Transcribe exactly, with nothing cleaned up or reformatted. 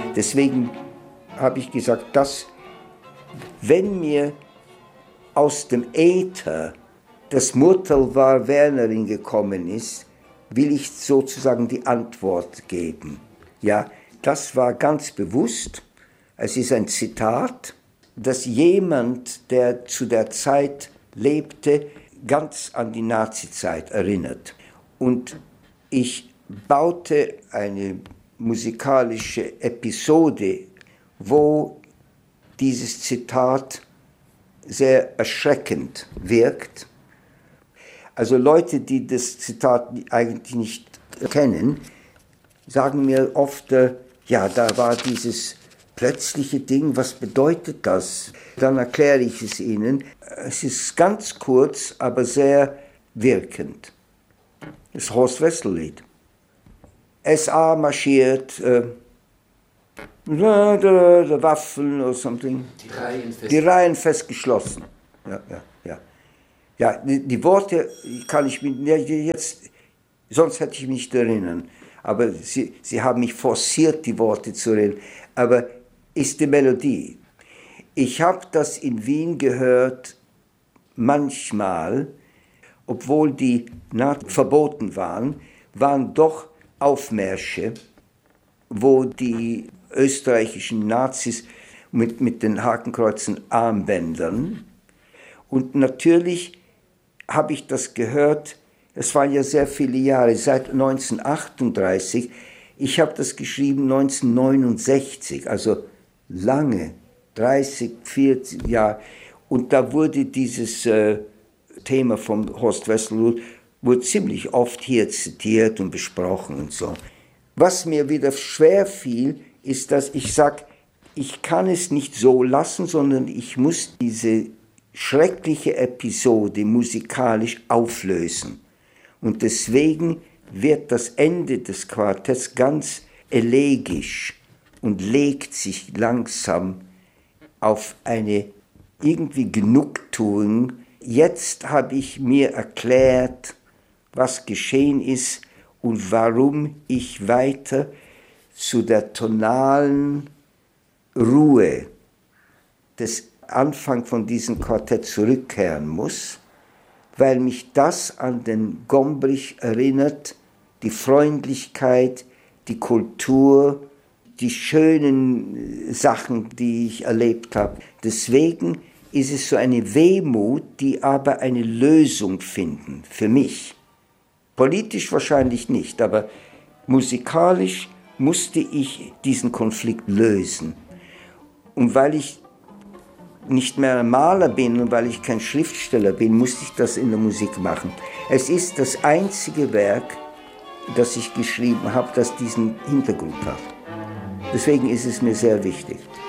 Deswegen habe ich gesagt, dass wenn mir aus dem Äther das Murtel war Wernerin gekommen ist, will ich sozusagen die Antwort geben. Ja, das war ganz bewusst. Es ist ein Zitat, das jemand, der zu der Zeit lebte, ganz an die Nazizeit erinnert. Und ich baute eine musikalische Episode, wo dieses Zitat sehr erschreckend wirkt. Also Leute, die das Zitat eigentlich nicht kennen, sagen mir oft, äh, ja, da war dieses plötzliche Ding, was bedeutet das? Dann erkläre ich es ihnen. Es ist ganz kurz, aber sehr wirkend. Das Horst Wessel-Lied. S A marschiert, äh, da, da, da, Waffen oder something. Die Reihen fest, Die Reihen fest geschlossen. Ja, ja, ja. Ja, die, die Worte kann ich mir ja, jetzt, sonst hätte ich mich nicht erinnern. Aber sie, sie haben mich forciert, die Worte zu reden. Aber ist die Melodie. Ich habe das in Wien gehört, manchmal, obwohl die Nazis verboten waren, waren doch Aufmärsche, wo die österreichischen Nazis mit, mit den Hakenkreuzen Armbändern. Und natürlich habe ich das gehört, es waren ja sehr viele Jahre, seit neunzehnhundertachtunddreißig, ich habe das geschrieben neunzehnhundertneunundsechzig, also lange, dreißig, vierzig Jahre. Und da wurde dieses äh, Thema vom Horst Wessel wurde ziemlich oft hier zitiert und besprochen und so. Was mir wieder schwer fiel, ist, dass ich sage, ich kann es nicht so lassen, sondern ich muss diese schreckliche Episode musikalisch auflösen. Und deswegen wird das Ende des Quartetts ganz elegisch und legt sich langsam auf eine irgendwie Genugtuung. Jetzt habe ich mir erklärt, was geschehen ist und warum ich weiter zu der tonalen Ruhe des Anfang von diesem Quartett zurückkehren muss, weil mich das an den Gombrich erinnert, die Freundlichkeit, die Kultur, die schönen Sachen, die ich erlebt habe. Deswegen ist es so eine Wehmut, die aber eine Lösung finden, für mich. Politisch wahrscheinlich nicht, aber musikalisch musste ich diesen Konflikt lösen. Und weil ich nicht mehr ein Maler bin und weil ich kein Schriftsteller bin, musste ich das in der Musik machen. Es ist das einzige Werk, das ich geschrieben habe, das diesen Hintergrund hat. Deswegen ist es mir sehr wichtig.